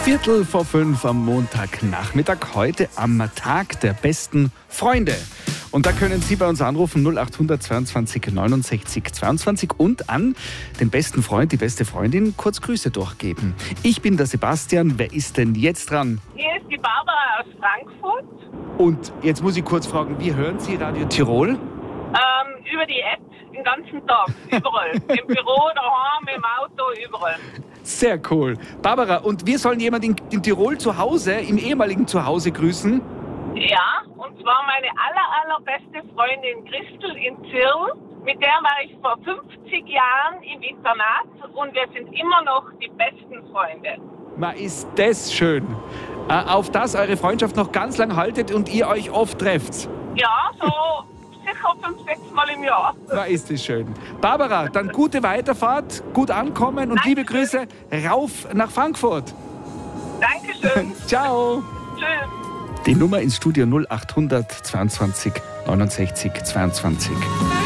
4:45 am Montagnachmittag, heute am Tag der besten Freunde. Und da können Sie bei uns anrufen 0800 22 69 22 und an den besten Freund, die beste Freundin kurz Grüße durchgeben. Ich bin der Sebastian, wer ist denn jetzt dran? Hier ist die Barbara aus Frankfurt. Und jetzt muss ich kurz fragen, wie hören Sie Radio Tirol? Über die App den ganzen Tag, überall. Im Büro, daheim, im Auto, überall. Sehr cool. Barbara, und wir sollen jemanden in Tirol zu Hause, im ehemaligen Zuhause grüßen? Ja, und zwar meine allerbeste Freundin Christel in Zirl. Mit der war ich vor 50 Jahren im Internat und wir sind immer noch die besten Freunde. Ma, ist das schön. Auf das eure Freundschaft noch ganz lang haltet und ihr euch oft trefft. Ja, so sicher 5-6 Mal im Jahr. Na, ist das schön. Barbara, dann gute Weiterfahrt, gut ankommen und liebe Grüße rauf nach Frankfurt. Dankeschön. Ciao. Tschüss. Die Nummer ins Studio 0800 22 69 22.